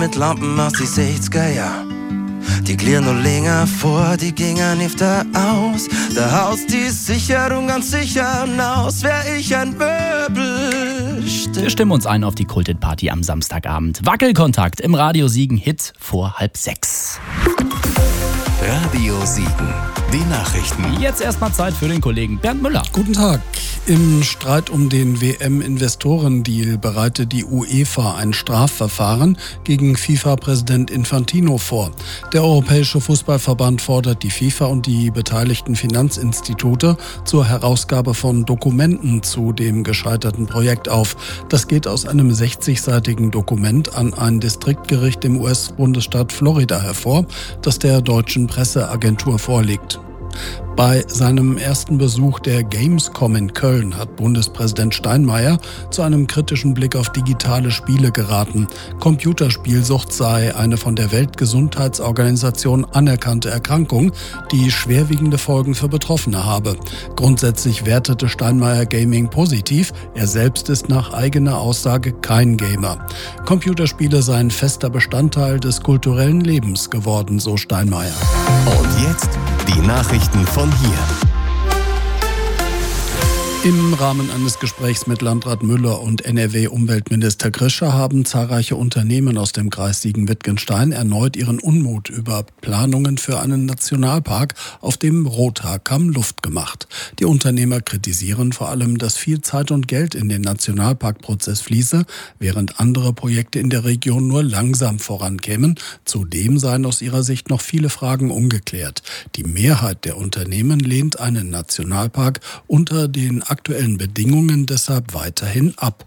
mit Lampen aus die 60er Jahr. Die glieren nur länger vor, die gingen nicht da aus. Der Haus, die Sicherung ganz sicher aus, wär ich ein Möbelstück. Wir stimmen uns ein auf die Kultet-Party am Samstagabend. Wackelkontakt im Radio Siegen, Hit vor 5:30. Radio Siegen, die Nachrichten. Jetzt erstmal Zeit für den Kollegen Bernd Müller. Guten Tag. Im Streit um den WM-Investorendeal bereitet die UEFA ein Strafverfahren gegen FIFA-Präsident Infantino vor. Der Europäische Fußballverband fordert die FIFA und die beteiligten Finanzinstitute zur Herausgabe von Dokumenten zu dem gescheiterten Projekt auf. Das geht aus einem 60-seitigen Dokument an ein Distriktgericht im US-Bundesstaat Florida hervor, das der deutschen Presseagentur vorliegt. Bei seinem ersten Besuch der Gamescom in Köln hat Bundespräsident Steinmeier zu einem kritischen Blick auf digitale Spiele geraten. Computerspielsucht sei eine von der Weltgesundheitsorganisation anerkannte Erkrankung, die schwerwiegende Folgen für Betroffene habe. Grundsätzlich wertete Steinmeier Gaming positiv. Er selbst ist nach eigener Aussage kein Gamer. Computerspiele seien fester Bestandteil des kulturellen Lebens geworden, so Steinmeier. Und jetzt die Nachrichten von hier. Im Rahmen eines Gesprächs mit Landrat Müller und NRW-Umweltminister Grischer haben zahlreiche Unternehmen aus dem Kreis Siegen-Wittgenstein erneut ihren Unmut über Planungen für einen Nationalpark auf dem Rothaarkamm Luft gemacht. Die Unternehmer kritisieren vor allem, dass viel Zeit und Geld in den Nationalparkprozess fließe, während andere Projekte in der Region nur langsam vorankämen. Zudem seien aus ihrer Sicht noch viele Fragen ungeklärt. Die Mehrheit der Unternehmen lehnt einen Nationalpark unter den aktuellen Bedingungen deshalb weiterhin ab.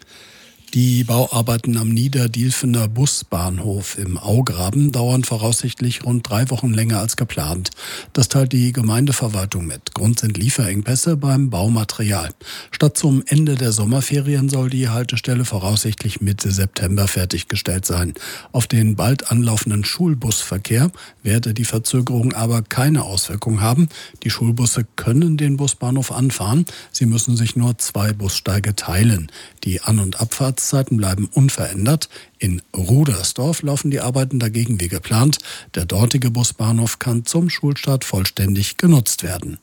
Die Bauarbeiten am Niederdielfener Busbahnhof im Augraben dauern voraussichtlich rund 3 Wochen länger als geplant. Das teilt die Gemeindeverwaltung mit. Grund sind Lieferengpässe beim Baumaterial. Statt zum Ende der Sommerferien soll die Haltestelle voraussichtlich Mitte September fertiggestellt sein. Auf den bald anlaufenden Schulbusverkehr werde die Verzögerung aber keine Auswirkung haben. Die Schulbusse können den Busbahnhof anfahren. Sie müssen sich nur 2 Bussteige teilen. Die An- und Abfahrtszeiten bleiben unverändert. In Rudersdorf laufen die Arbeiten dagegen wie geplant. Der dortige Busbahnhof kann zum Schulstart vollständig genutzt werden.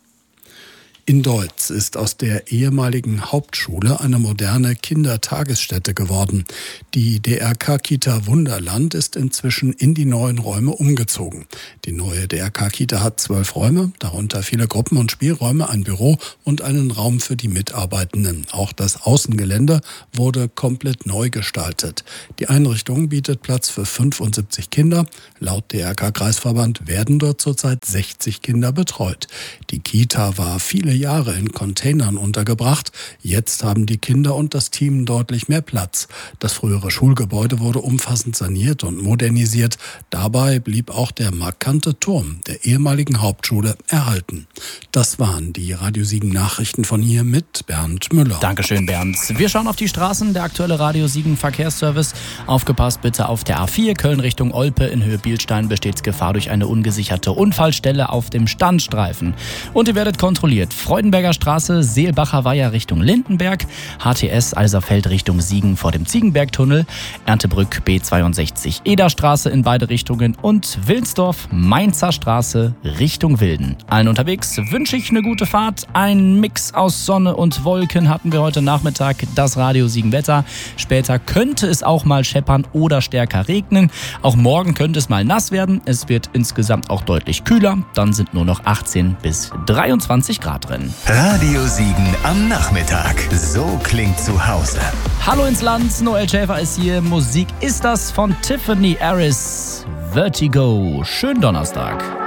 In Deutz ist aus der ehemaligen Hauptschule eine moderne Kindertagesstätte geworden. Die DRK-Kita Wunderland ist inzwischen in die neuen Räume umgezogen. Die neue DRK-Kita hat 12 Räume, darunter viele Gruppen- und Spielräume, ein Büro und einen Raum für die Mitarbeitenden. Auch das Außengelände wurde komplett neu gestaltet. Die Einrichtung bietet Platz für 75 Kinder. Laut DRK-Kreisverband werden dort zurzeit 60 Kinder betreut. Die Kita war viele Jahre in Containern untergebracht. Jetzt haben die Kinder und das Team deutlich mehr Platz. Das frühere Schulgebäude wurde umfassend saniert und modernisiert. Dabei blieb auch der markante Turm der ehemaligen Hauptschule erhalten. Das waren die Radio Siegen Nachrichten von hier mit Bernd Müller. Dankeschön, Bernd. Wir schauen auf die Straßen. Der aktuelle Radio Siegen Verkehrsservice. Aufgepasst bitte auf der A4 Köln Richtung Olpe. In Höhe Bielstein besteht Gefahr durch eine ungesicherte Unfallstelle auf dem Standstreifen. Und ihr werdet kontrolliert. Freudenberger Straße, Seelbacher Weiher Richtung Lindenberg, HTS Alserfeld Richtung Siegen vor dem Ziegenbergtunnel, Erntebrück B62 Ederstraße in beide Richtungen und Wilnsdorf Mainzer Straße Richtung Wilden. Allen unterwegs wünsche ich eine gute Fahrt. Ein Mix aus Sonne und Wolken hatten wir heute Nachmittag, das Radio Siegen Wetter. Später könnte es auch mal scheppern oder stärker regnen. Auch morgen könnte es mal nass werden. Es wird insgesamt auch deutlich kühler. Dann sind nur noch 18 bis 23 Grad drin. Radio Siegen am Nachmittag. So klingt zu Hause. Hallo ins Land, Noel Schäfer ist hier. Musik ist das von Tiffany Harris. Vertigo. Schönen Donnerstag.